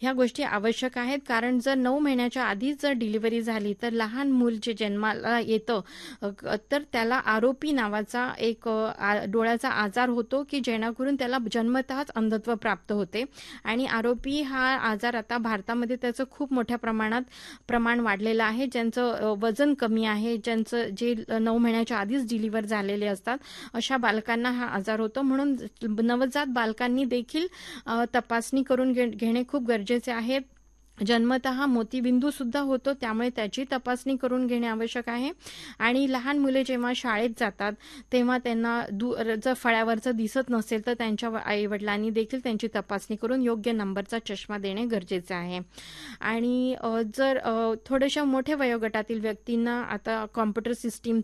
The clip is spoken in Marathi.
ह्या गोष्टी आवश्यक आहेत. कारण जर 9 महिन्याच्या आधीच जर डिलिव्हरी झाली तर लहान मूल जे जन्माला येतं तर त्याला आरोपी नावाचा एक डोळ्याचा आजार होतो की जेणेकरून त्याला जन्मतःच अंधत्व प्राप्त होते आणि आरोपी हा आजार आता भारतामध्ये त्याचं खूप मोठ्या प्रमाण वाढलेलं आहे. ज्यांचं वजन कमी आहे, ज्यांचं जे 9 महिन्याच्या आधीच डिलिव्हर झालेले असतात, अशा बालकांना हा आजार होतो. म्हणून नवजात बालकांनी देखील तपासणी करून घेणे खूप गरजेचे आहे. जन्मतः मोतीबिंदू सुद्धा होतो, त्यामुळे त्याची तपासणी करून घेणे आवश्यक आहे. आणि लहान मुले जेव्हा शाळेत जातात तेव्हा त्यांना जर फळ्यावरचं दिसत नसेल तर त्यांच्या आईवडिलांनी देखील त्यांची तपासणी करून योग्य नंबरचा चष्मा देणे गरजेचे आहे. आणि जर थोड्याशा मोठ्या वयोगटातील व्यक्तींना आता कॉम्प्युटर सिस्टीम